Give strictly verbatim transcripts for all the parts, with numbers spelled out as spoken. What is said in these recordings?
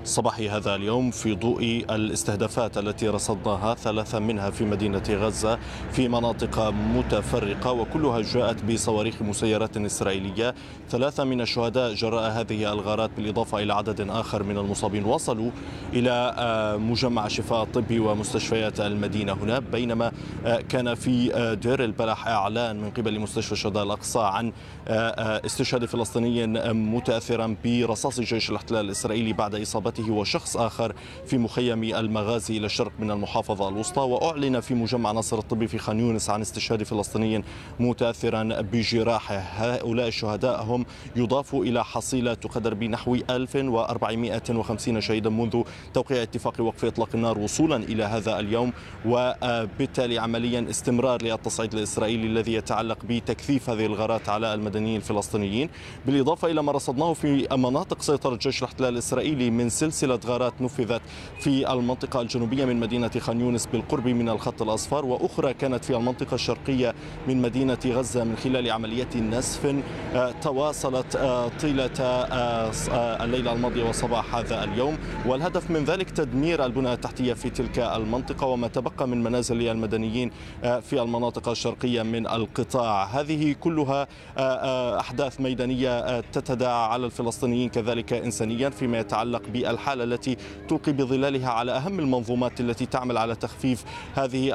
صباح هذا اليوم في ضوء الاستهدافات التي رصدناها، ثلاثة منها في مدينة غزة في مناطق متفرقة وكلها جاءت بصواريخ مسيرات إسرائيلية. ثلاثة من الشهداء جراء هذه الغارات بالإضافة إلى عدد آخر من المصابين وصلوا إلى مجمع شفاء الطبي ومستشفيات المدينة هنا، بينما كان في دير البلح إعلان من قبل مستشفى الشهداء الأقصى عن استشهاد فلسطيني متأثرا برصاص جيش الاحتلال الإسرائيلي بعد إصابته وشخص آخر في مخيم المغازي إلى الشرق من المحافظة الوسطى. وأعلن في مجمع ناصر الطبي في خان يونس عن استشهاد فلسطيني متأثرا بجراحه. هؤلاء الشهداء هم يضافوا إلى حصيلة تقدر بنحو ألف وأربعمائة وخمسين شهيدا منذ توقيع اتفاق وقف إطلاق النار وصولا إلى هذا اليوم، وبالتالي عمليا استمرار للتصعيد الإسرائيلي الذي يتعلق بتكثيف هذه الغارات على المدنيين الفلسطينيين، بالإضافة إلى ما رصدناه في مناطق سيطرة جيش الاحتلال الإسرائيلي من سلسلة غارات نفذت في المنطقة الجنوبية من مدينة خان يونس بالقرب من الخط الأصفر، وأخرى كانت في المنطقة الشرقية من مدينة غزة من خلال عمليات نسف تواصلت طيلة الليلة الماضية وصباح هذا اليوم، والهدف من ذلك تدمير البنى التحتية في تلك المنطقة وما تبقى من منازل المدنيين في المناطق الشرقية من القطاع. هذه كلها أحداث ميدانية تتداعى على الفلسطينيين كذلك إنسانيا فيما يتعلق بالحالة التي تلقي بظلالها على أهم المنظومات التي تعمل على تخفيف هذه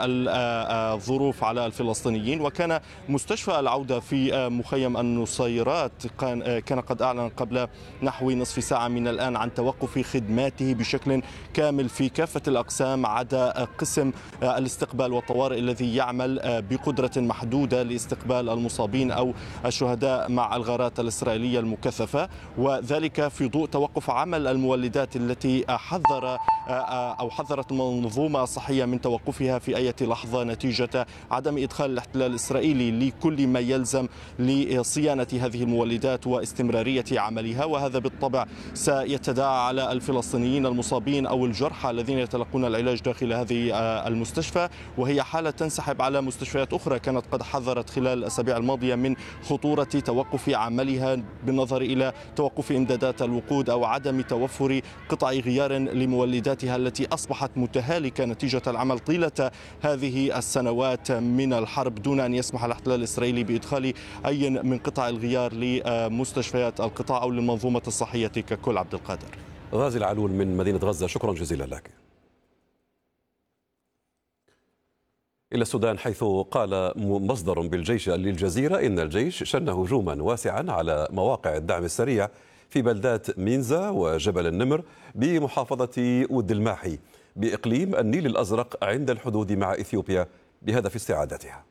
الظروف على الفلسطينيين. وكان مستشفى العودة في مخيم النصيرات كان قد أعلن قبل نحو نصف ساعة من الآن عن توقف خدماته بشكل كامل في كافة الأقسام عدا قسم الاستقبال والطوارئ الذي يعمل بقدرة محدودة لاستقبال المصابين أو الشهداء مع الغارات الإسرائيلية المكثفة، وذلك في ضوء توقف عمل المولدات التي حذر أو حذرت المنظومة الصحية من توقفها في أي لحظة نتيجة عدم إدخال الاحتلال الإسرائيلي لكل ما يلزم لصيانة هذه المولدات واستمرارية عملها. وهذا بالطبع سيتداعى على الفلسطينيين المصابين أو الجرحى الذين يتلقون العلاج داخل هذه المستشفى، وهي حالة تنسحب على مستشفيات أخرى كانت قد حذرت خلال الأسابيع الماضية من خطورة توقف عملها بالنظر إلى توقف إمدادات الوقود أو عدم توفر قطع غيار لمولداتها التي أصبحت متهالكة نتيجة العمل طيلة هذه السنوات من الحرب دون أن يسمح الاحتلال الإسرائيلي بإدخال أي من قطع الغيار لمستشفيات القطاع أو للمنظومة الصحية ككل. عبد القادر. غازي العلول من مدينة غزة، شكرا جزيلا لك. إلى السودان، حيث قال مصدر بالجيش للجزيرة إن الجيش شن هجوما واسعا على مواقع الدعم السريع في بلدات مينزا وجبل النمر بمحافظة ود الماحي بإقليم النيل الأزرق عند الحدود مع إثيوبيا بهدف استعادتها.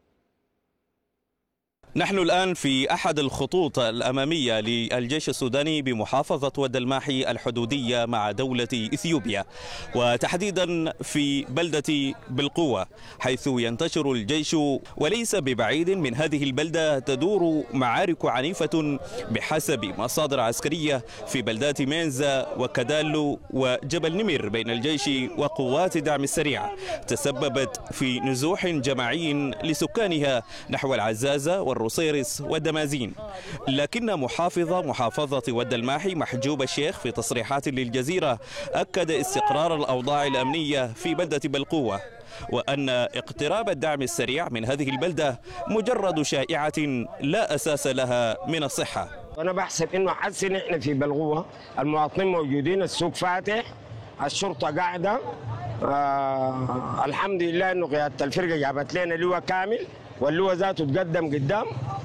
نحن الآن في أحد الخطوط الأمامية للجيش السوداني بمحافظة ود الماحي الحدودية مع دولة إثيوبيا، وتحديدا في بلدة بالقوة، حيث ينتشر الجيش. وليس ببعيد من هذه البلدة تدور معارك عنيفة بحسب مصادر عسكرية في بلدات مينزا وكدالو وجبل نمر بين الجيش وقوات الدعم السريع، تسببت في نزوح جماعي لسكانها نحو العزازة والروسيرس والدمازين. لكن محافظ محافظة ود الماحي محجوب الشيخ في تصريحات للجزيرة أكد استقرار الأوضاع الأمنية في بلدة بالقوة، وأن اقتراب الدعم السريع من هذه البلدة مجرد شائعة لا أساس لها من الصحة. أنا بحسب إنه حسن إحنا في بالقوة المواطنين موجودين، السوق فاتح، الشرطة قاعدة، آه الحمد لله إنه قيادة الفرقة جابت لنا لواء كامل، واللواء ذاته تقدم قدام،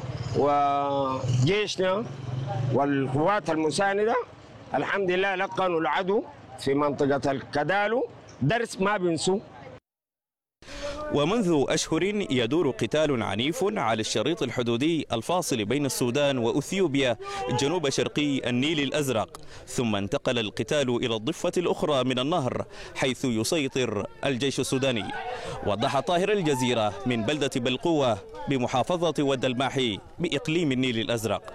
وجيشنا والقوات المساندة الحمد لله لقنوا العدو في منطقة الكدالو درس ما بينسوا. ومنذ أشهر يدور قتال عنيف على الشريط الحدودي الفاصل بين السودان وأثيوبيا جنوب شرقي النيل الأزرق، ثم انتقل القتال إلى الضفة الأخرى من النهر حيث يسيطر الجيش السوداني. وضح طاهر الجزيرة من بلدة بالقوة بمحافظة ود الماحي بإقليم النيل الأزرق.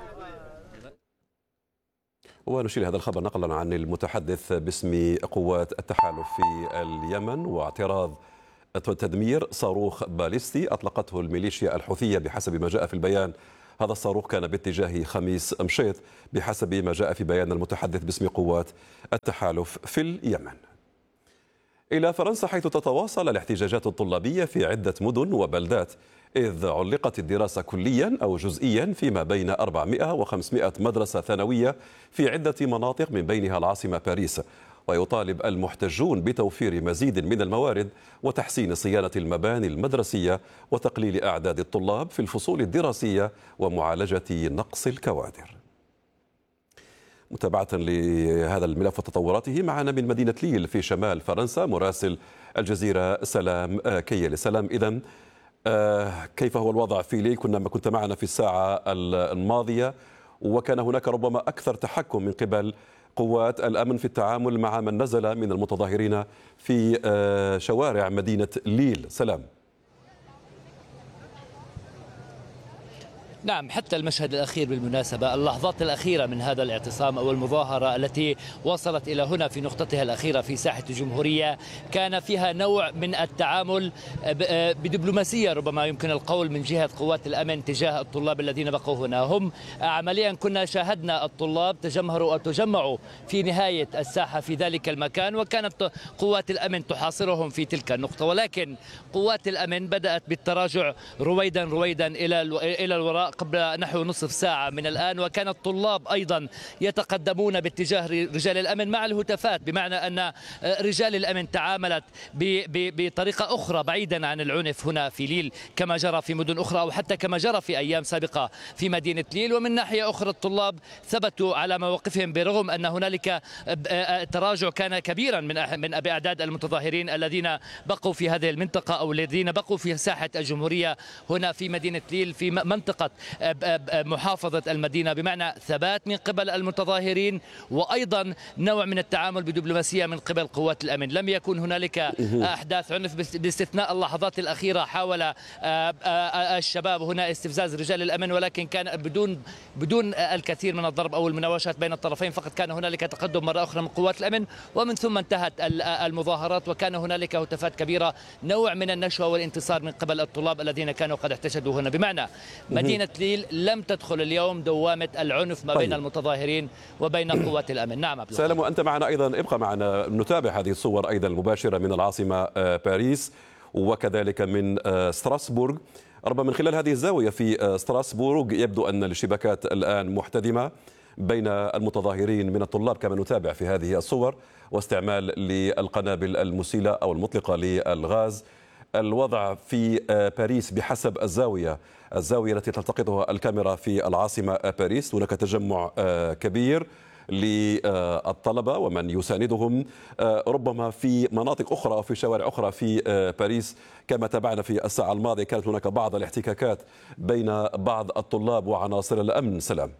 ونشير هذا الخبر نقلا عن المتحدث باسم قوات التحالف في اليمن واعتراض تدمير صاروخ باليستي أطلقته الميليشيا الحوثية بحسب ما جاء في البيان هذا الصاروخ كان باتجاه خميس مشيط بحسب ما جاء في بيان المتحدث باسم قوات التحالف في اليمن. إلى فرنسا، حيث تتواصل الاحتجاجات الطلابية في عدة مدن وبلدات، إذ علقت الدراسة كليا أو جزئيا فيما بين أربعمائة وخمسمائة مدرسة ثانوية في عدة مناطق من بينها العاصمة باريس. ويطالب المحتجون بتوفير مزيد من الموارد وتحسين صيانة المباني المدرسية وتقليل أعداد الطلاب في الفصول الدراسية ومعالجة نقص الكوادر. متابعة لهذا الملف وتطوراته معنا من مدينة ليل في شمال فرنسا مراسل الجزيرة سلام كيل. سلام، إذن كيف هو الوضع في ليل؟ كنا كنت معنا في الساعة الماضية وكان هناك ربما أكثر تحكم من قبل قوات الأمن في التعامل مع من نزل من المتظاهرين في شوارع مدينة ليل. سلام. نعم، حتى المشهد الأخير بالمناسبة، اللحظات الأخيرة من هذا الاعتصام أو المظاهرة التي وصلت إلى هنا في نقطتها الأخيرة في ساحة الجمهورية، كان فيها نوع من التعامل بدبلوماسية ربما يمكن القول من جهة قوات الأمن تجاه الطلاب الذين بقوا هنا. هم عمليا كنا شاهدنا الطلاب تجمهروا وتجمعوا في نهاية الساحة في ذلك المكان، وكانت قوات الأمن تحاصرهم في تلك النقطة، ولكن قوات الأمن بدأت بالتراجع رويدا رويدا إلى إلى الوراء قبل نحو نصف ساعة من الآن. وكان الطلاب أيضا يتقدمون باتجاه رجال الأمن مع الهتافات، بمعنى أن رجال الأمن تعاملت بطريقة أخرى بعيدا عن العنف هنا في ليل كما جرى في مدن أخرى أو حتى كما جرى في أيام سابقة في مدينة ليل. ومن ناحية أخرى الطلاب ثبتوا على مواقفهم برغم أن هنالك تراجع كان كبيرا من من بأعداد المتظاهرين الذين بقوا في هذه المنطقة أو الذين بقوا في ساحة الجمهورية هنا في مدينة ليل في منطقة محافظة المدينة، بمعنى ثبات من قبل المتظاهرين وأيضا نوع من التعامل بدبلوماسية من قبل قوات الأمن. لم يكن هنالك أحداث عنف باستثناء اللحظات الأخيرة، حاول الشباب هنا استفزاز رجال الأمن ولكن كان بدون بدون الكثير من الضرب أو المناوشات بين الطرفين، فقط كان هنالك تقدم مرة أخرى من قوات الأمن ومن ثم انتهت المظاهرات وكان هنالك هتافات كبيرة، نوع من النشوة والانتصار من قبل الطلاب الذين كانوا قد احتشدوا هنا. بمعنى مدينة ليل لم تدخل اليوم دوامة العنف ما بين طيب. المتظاهرين وبين قوات الأمن. نعم سالم، وأنت معنا أيضا، ابقى معنا نتابع هذه الصور أيضا المباشرة من العاصمة باريس وكذلك من ستراسبورغ. ربما من خلال هذه الزاوية في ستراسبورغ يبدو أن الاشتباكات الآن محتدمة بين المتظاهرين من الطلاب كما نتابع في هذه الصور، واستعمال للقنابل المسيلة أو المطلقة للغاز. الوضع في باريس بحسب الزاوية الزاوية التي تلتقطها الكاميرا في العاصمة باريس، هناك تجمع كبير للطلبة ومن يساندهم ربما في مناطق أخرى أو في شوارع أخرى في باريس. كما تابعنا في الساعة الماضية كانت هناك بعض الاحتكاكات بين بعض الطلاب وعناصر الأمن. سلام.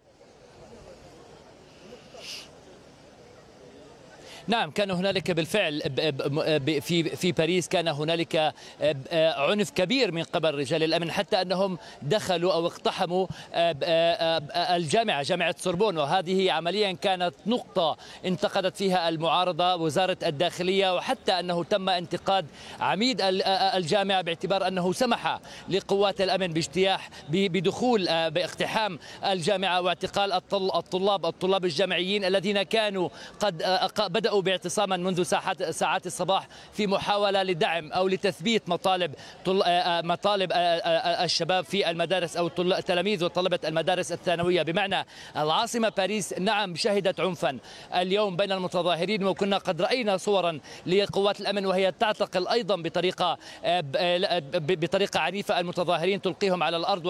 نعم، كان هنالك بالفعل في في باريس كان هنالك عنف كبير من قبل رجال الأمن، حتى أنهم دخلوا أو اقتحموا الجامعة جامعة سوربون، وهذه عمليا كانت نقطة انتقدت فيها المعارضة وزارة الداخلية، وحتى أنه تم انتقاد عميد الجامعة باعتبار أنه سمح لقوات الأمن باجتياح بدخول باقتحام الجامعة واعتقال الطلاب الطلاب الجامعيين الذين كانوا قد بدأوا باعتصاما منذ ساعات ساعات الصباح في محاولة لدعم أو لتثبيت مطالب مطالب الشباب في المدارس أو التلاميذ وطلبة المدارس الثانوية. بمعنى العاصمة باريس نعم شهدت عنفا اليوم بين المتظاهرين، وكنا قد رأينا صورا لقوات الأمن وهي تعتقل أيضا بطريقة بطريقة عنيفة المتظاهرين، تلقيهم على الأرض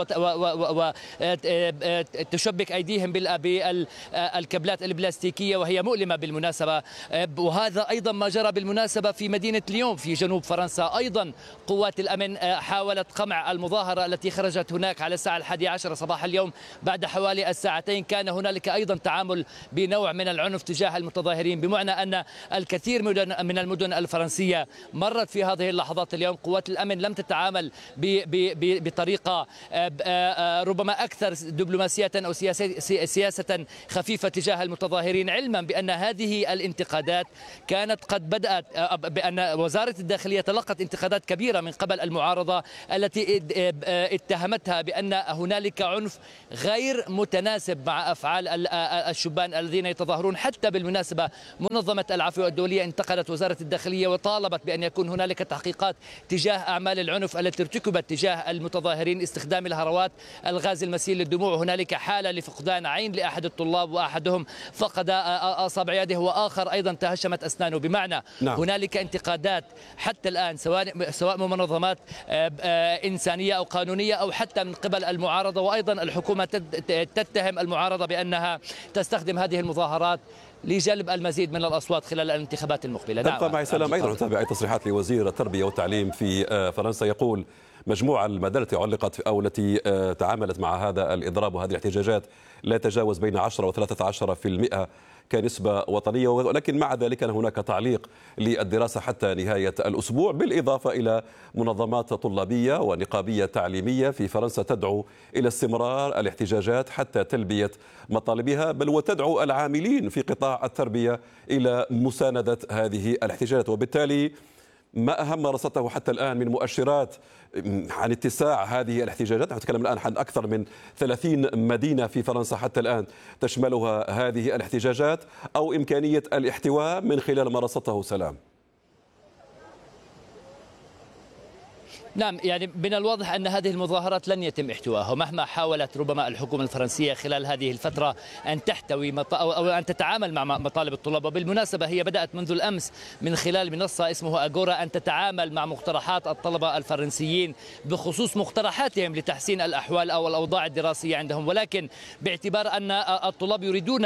وتشبك أيديهم بالكابلات البلاستيكية وهي مؤلمة بالمناسبة. وهذا أيضا ما جرى بالمناسبة في مدينة ليون في جنوب فرنسا. أيضا قوات الأمن حاولت قمع المظاهرة التي خرجت هناك على الساعة الحادية عشرة صباح اليوم. بعد حوالي الساعتين كان هنالك أيضا تعامل بنوع من العنف تجاه المتظاهرين، بمعنى أن الكثير من المدن الفرنسية مرت في هذه اللحظات اليوم قوات الأمن لم تتعامل بطريقة ربما أكثر دبلوماسية أو سياسة خفيفة تجاه المتظاهرين، علما بأن هذه الانتقادات انتقادات كانت قد بدأت بأن وزارة الداخلية تلقت انتقادات كبيرة من قبل المعارضة التي اتهمتها بأن هنالك عنف غير متناسب مع أفعال الشبان الذين يتظاهرون. حتى بالمناسبة منظمة العفو الدولية انتقدت وزارة الداخلية وطالبت بأن يكون هنالك تحقيقات تجاه أعمال العنف التي ارتكبت تجاه المتظاهرين، استخدام الهروات، الغاز المسيل للدموع. هنالك حالة لفقدان عين لأحد الطلاب وأحدهم فقد أصابع يده وآخر أيضا تهشمت أسنانه. بمعنى نعم. هنالك انتقادات حتى الآن سواء سواء من منظمات إنسانية أو قانونية أو حتى من قبل المعارضة، وأيضا الحكومة تتهم المعارضة بأنها تستخدم هذه المظاهرات لجلب المزيد من الأصوات خلال الانتخابات المقبلة. تبقى معي سلام. أيضا نتابع تصريحات لوزير التربية والتعليم في فرنسا، يقول مجموع المدارس التي علقت أو التي تعاملت مع هذا الإضراب وهذه الاحتجاجات لا يتجاوز بين عشرة وثلاثة عشر بالمئة كنسبة وطنية، ولكن مع ذلك هناك تعليق للدراسة حتى نهاية الأسبوع، بالإضافة إلى منظمات طلابية ونقابية تعليمية في فرنسا تدعو إلى استمرار الاحتجاجات حتى تلبية مطالبها، بل وتدعو العاملين في قطاع التربية إلى مساندة هذه الاحتجاجات. وبالتالي ما أهم ما رصدته حتى الآن من مؤشرات عن اتساع هذه الاحتجاجات؟ نحن نتكلم الآن عن أكثر من ثلاثين مدينة في فرنسا حتى الآن تشملها هذه الاحتجاجات، أو إمكانية الاحتواء من خلال ما رصدته سلام؟ نعم، يعني من الواضح أن هذه المظاهرات لن يتم احتوائها مهما حاولت ربما الحكومة الفرنسية خلال هذه الفترة أن تحتوي أو أن تتعامل مع مطالب الطلاب. وبالمناسبة هي بدأت منذ الأمس من خلال منصة اسمه أجورا أن تتعامل مع مقترحات الطلبة الفرنسيين بخصوص مقترحاتهم لتحسين الأحوال أو الأوضاع الدراسية عندهم، ولكن باعتبار أن الطلاب يريدون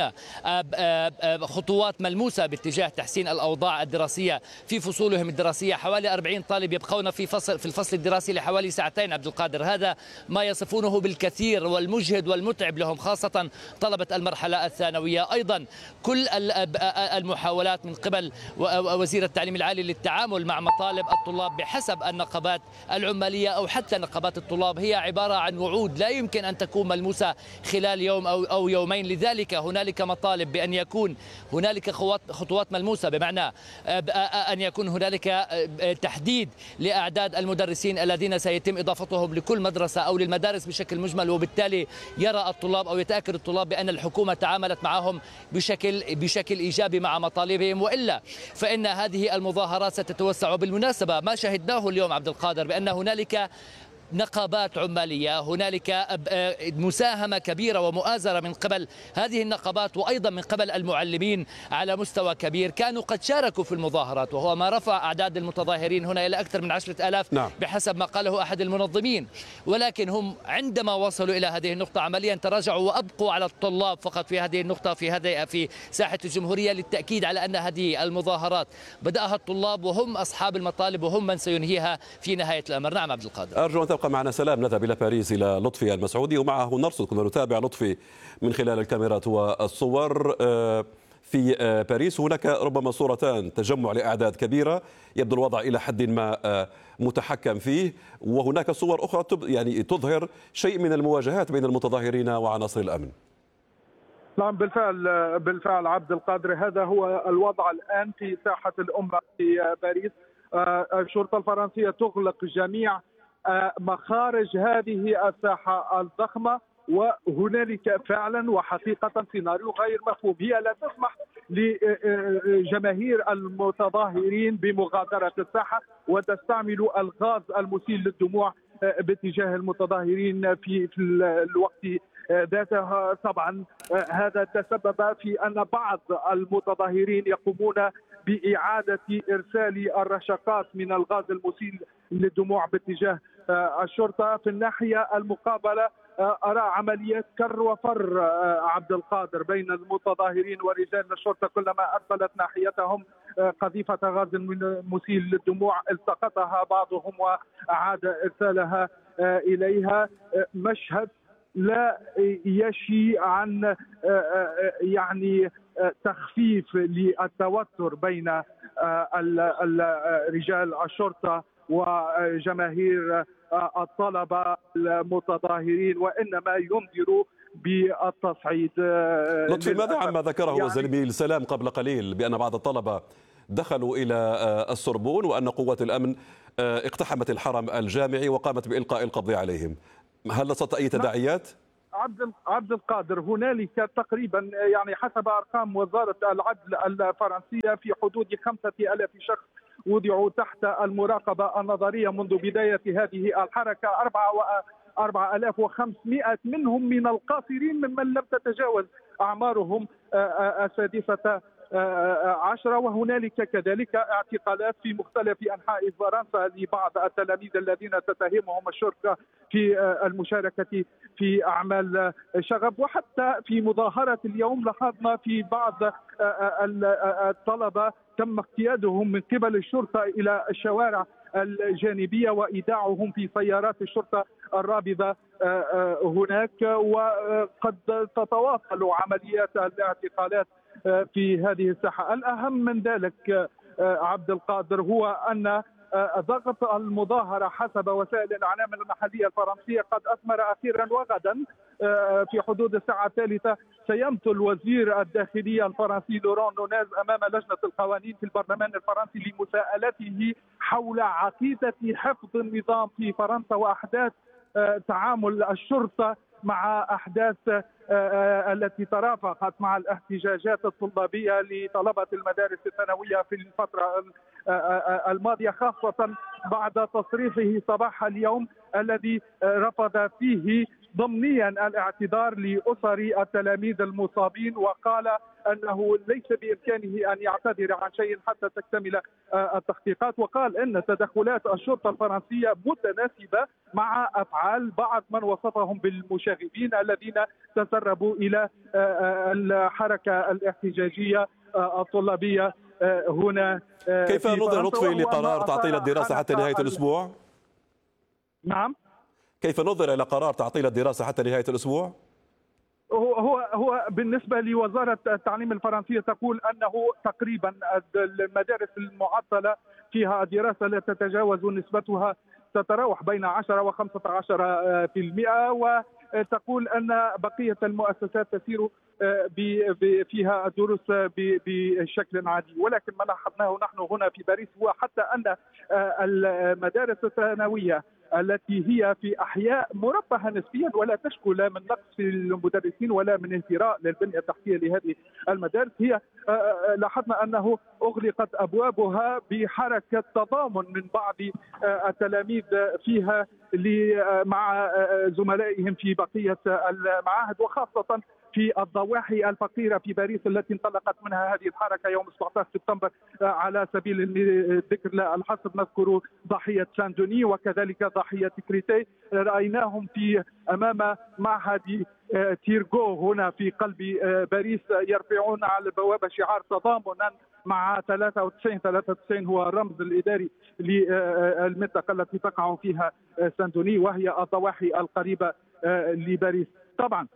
خطوات ملموسة باتجاه تحسين الأوضاع الدراسية في فصولهم الدراسية. حوالي أربعين طالب يبقون في فصل في الفصل الدراسي لحوالي ساعتين. عبد القادر، هذا ما يصفونه بالكثير والمجهد والمتعب لهم، خاصة طلبة المرحلة الثانوية. أيضا كل المحاولات من قبل وزير التعليم العالي للتعامل مع مطالب الطلاب بحسب النقابات العمالية أو حتى نقابات الطلاب هي عبارة عن وعود لا يمكن أن تكون ملموسة خلال يوم أو أو يومين. لذلك هنالك مطالب بأن يكون هنالك خطوات ملموسة، بمعنى أن يكون هنالك تحديد لأعداد المدرسين الذين سيتم إضافتهم لكل مدرسة أو للمدارس بشكل مجمل، وبالتالي يرى الطلاب أو يتأكد الطلاب بأن الحكومة تعاملت معهم بشكل بشكل إيجابي مع مطالبهم، وإلا فإن هذه المظاهرات ستتوسع. وبالمناسبة ما شهدناه اليوم عبد القادر بأن هنالك نقابات عمالية، هنالك مساهمة كبيرة ومؤازرة من قبل هذه النقابات وأيضا من قبل المعلمين على مستوى كبير كانوا قد شاركوا في المظاهرات، وهو ما رفع أعداد المتظاهرين هنا إلى أكثر من عشرة آلاف نعم. بحسب ما قاله أحد المنظمين. ولكن هم عندما وصلوا إلى هذه النقطة عمليا تراجعوا وأبقوا على الطلاب فقط في هذه النقطة في هذه في ساحة الجمهورية، للتأكيد على أن هذه المظاهرات بدأها الطلاب وهم أصحاب المطالب وهم من سينهيها في نهاية الأمر. نعم عبد القادر، أرجو أن تبقى معنا سلام. نذهب إلى باريس إلى لطفي المسعودي ومعه نرصد، كنا نتابع لطفي من خلال الكاميرات والصور. في باريس هناك ربما صورتان، تجمع لأعداد كبيرة يبدو الوضع إلى حد ما متحكم فيه، وهناك صور أخرى يعني تظهر شيء من المواجهات بين المتظاهرين وعناصر الأمن. نعم بالفعل بالفعل عبد القادر، هذا هو الوضع الآن في ساحة الأمة في باريس. الشرطة الفرنسية تغلق جميع مخارج هذه الساحة الضخمة، وهنالك فعلا وحقيقة سيناريو غير مفهوم. هي لا تسمح لجماهير المتظاهرين بمغادرة الساحة وتستعمل الغاز المسيل للدموع باتجاه المتظاهرين في الوقت ذاتها. طبعا هذا تسبب في أن بعض المتظاهرين يقومون بإعادة إرسال الرشقات من الغاز المسيل للدموع باتجاه الشرطة. في الناحية المقابلة أرى عمليات كر وفر عبد القادر بين المتظاهرين ورجال الشرطة، كلما أرسلت ناحيتهم قذيفة غاز مسيل للدموع التقطها بعضهم وأعاد إرسالها إليها. مشهد لا يشي عن يعني تخفيف للتوتر بين رجال الشرطة وجماهير الطلبة المتظاهرين، وإنما ينذر بالتصعيد. لطفي، ماذا عما ذكره يعني زميل سلام قبل قليل بأن بعض الطلبة دخلوا إلى السوربون وأن قوات الأمن اقتحمت الحرم الجامعي وقامت بإلقاء القبض عليهم، هل لصت أي تداعيات؟ عبد عبد القادر، هنالك تقريبا يعني حسب أرقام وزارة العدل الفرنسية في حدود خمسة آلاف شخص وضعوا تحت المراقبة النظرية منذ بداية هذه الحركة. أربعة آلاف وخمسمائة منهم من القاصرين ممن لم تتجاوز أعمارهم السادسة عشرة، وهنالك كذلك اعتقالات في مختلف أنحاء فرنسا لبعض التلاميذ الذين تتهمهم الشرطة في المشاركة في أعمال شغب. وحتى في مظاهرة اليوم لاحظنا في بعض الطلبة تم اقتيادهم من قبل الشرطة إلى الشوارع الجانبية وإيداعهم في سيارات الشرطة الرابضة هناك، وقد تتواصل عمليات الاعتقالات في هذه الساحة. الأهم من ذلك عبد القادر هو أن ضغط المظاهرة حسب وسائل الإعلام المحلية الفرنسية قد أثمر أخيرا، وغدا في حدود الساعة الثالثة سيمثل وزير الداخلية الفرنسي لوران نوناز أمام لجنة القوانين في البرلمان الفرنسي لمساءلته حول عقيدة حفظ النظام في فرنسا وأحداث تعامل الشرطة مع أحداث التي ترافقت مع الاحتجاجات الطلابية لطلبة المدارس الثانوية في الفترة الماضية، خاصة بعد تصريحه صباح اليوم الذي رفض فيه ضمنيا الاعتذار لأسر التلاميذ المصابين، وقال أنه ليس بإمكانه أن يعتذر عن شيء حتى تكتمل التحقيقات، وقال أن تدخلات الشرطة الفرنسية متناسبة مع أفعال بعض من وصفهم بالمشاغبين الذين تسربوا إلى الحركة الاحتجاجية الطلابية هنا. كيف نظر لطفي لقرار تعطيل الدراسة حتى نهاية الأسبوع؟ نعم، كيف نظر إلى قرار تعطيل الدراسة حتى نهاية الأسبوع؟ هو هو هو بالنسبة لوزارة التعليم الفرنسية تقول أنه تقريبا المدارس المعطلة فيها الدراسة لا تتجاوز نسبتها تتراوح بين عشرة وخمسة عشر في المئة، وتقول أن بقية المؤسسات تسير فيها الدروس بشكل عادي. ولكن ما لاحظناه نحن هنا في باريس هو حتى أن المدارس الثانوية التي هي في أحياء مرفهة نسبيا ولا تشكو لا من نقص في المدرسين ولا من انهيار للبنية التحتية لهذه المدارس، هي لاحظنا أنه أغلقت أبوابها بحركة تضامن من بعض التلاميذ فيها مع زملائهم في بقية المعاهد، وخاصة في الضواحي الفقيرة في باريس التي انطلقت منها هذه الحركة يوم سبعة عشر سبتمبر. على سبيل الذكر لا الحصر نذكر ضحية سان دوني وكذلك ضحية كريتي، رأيناهم في أمام معهد تيرغو هنا في قلب باريس يرفعون على البوابة شعار تضامنا مع ثلاثة وتسعين ثلاثة وتسعين هو الرمز الإداري للمنطقة التي تقع فيها سان دوني وهي الضواحي القريبة لباريس. طبعا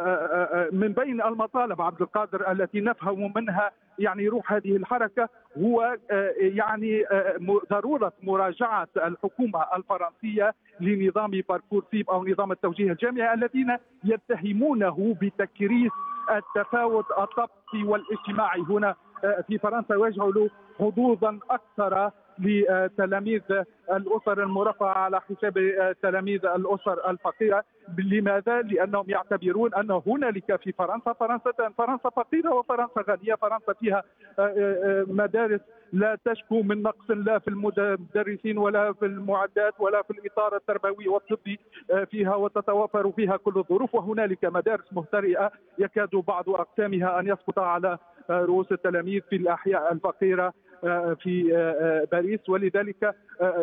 من بين المطالب عبد القادر التي نفهم منها يعني روح هذه الحركة هو يعني ضرورة مراجعة الحكومة الفرنسية لنظام باركورسيب أو نظام التوجيه الجامعي الذين يتهمونه بتكريس التفاوت الطبقي والاجتماعي هنا في فرنسا، ويجعل حظوظا أكثر لتلاميذ الأسر المرفهة على حساب تلاميذ الأسر الفقيرة. لماذا؟ لأنهم يعتبرون أن هنالك في فرنسا فرنسا فرنسا فقيرة وفرنسا غنية، فرنسا فيها مدارس لا تشكو من نقص لا في المدرسين ولا في المعدات ولا في الإطار التربوي والطبي فيها، وتتوفر فيها كل الظروف، وهنالك مدارس مهترئة يكاد بعض أقسامها أن يسقط على رؤوس التلاميذ في الأحياء الفقيرة في باريس. ولذلك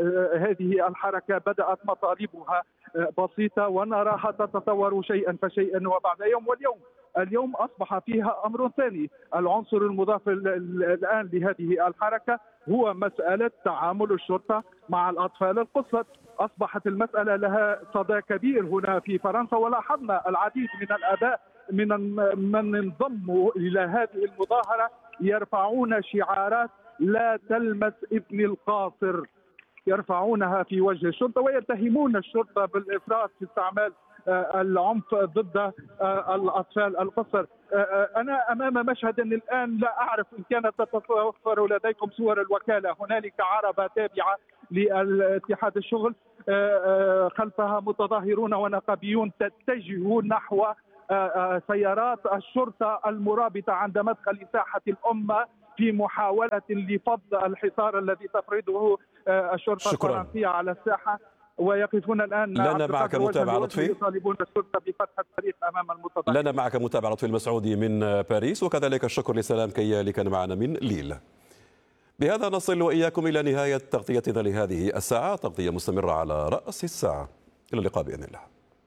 هذه الحركة بدأت مطالبها بسيطة ونراها تتطور شيئا فشيئا وبعد يوم، واليوم اليوم أصبح فيها أمر ثاني. العنصر المضاف الآن لهذه الحركة هو مسألة تعامل الشرطة مع الأطفال القُصّر. أصبحت المسألة لها صدى كبير هنا في فرنسا، ولاحظنا العديد من الآباء من من انضموا إلى هذه المظاهرة يرفعون شعارات لا تلمس ابن القاصر، يرفعونها في وجه الشرطة ويتهمون الشرطة بالإفراط في استعمال العنف ضد الأطفال القصر. أنا أمام مشهد الآن لا أعرف إن كانت تتوفر لديكم صور الوكالة. هنالك عربة تابعة لاتحاد الشغل خلفها متظاهرون ونقابيون تتجه نحو سيارات الشرطة المرابطة عند مدخل ساحة الأمة في محاولة لفض الحصار الذي تفرضه الشرطة شكرا. الفرنسية على الساحة، ويقفون الآن. لنا معك متابعة لطفي. يطالبون الشرطة بفتح الطريق أمام المتظاهرين. لنا معك متابعة لطفي المسعودي من باريس، وكذلك الشكر لسلام كيالي كان معنا من ليل. بهذا نصل وإياكم إلى نهاية تغطيتنا لهذه الساعة، تغطية مستمرة على رأس الساعة. إلى اللقاء بإذن الله.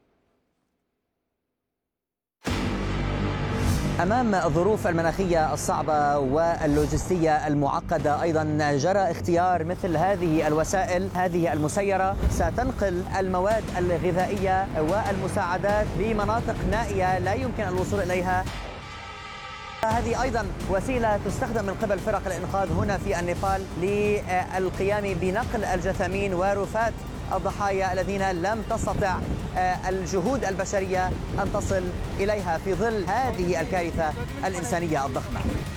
أمام الظروف المناخية الصعبة واللوجستية المعقدة أيضا جرى اختيار مثل هذه الوسائل. هذه المسيرة ستنقل المواد الغذائية والمساعدات لمناطق نائية لا يمكن الوصول إليها. هذه أيضا وسيلة تستخدم من قبل فرق الإنقاذ هنا في النيبال للقيام بنقل الجثامين ورفات الضحايا الذين لم تستطع الجهود البشرية أن تصل إليها في ظل هذه الكارثة الإنسانية الضخمة.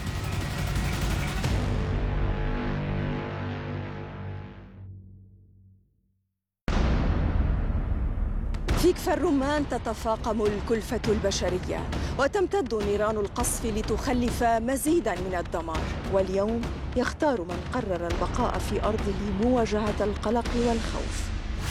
في كفر الرمان تتفاقم الكلفة البشرية وتمتد نيران القصف لتخلف مزيدا من الدمار، واليوم يختار من قرر البقاء في أرضه مواجهة القلق والخوف.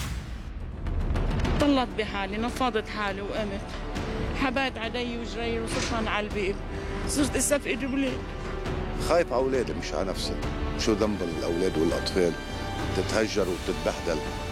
طلعت بحالي، نفضت حالي وقمت، حبات علي وجري وصرت على البيب، صرت اسف ايدي بليل. خايف على اولادي مش على نفسي، شو ذنب الاولاد والاطفال تتهجر وتتبهدل.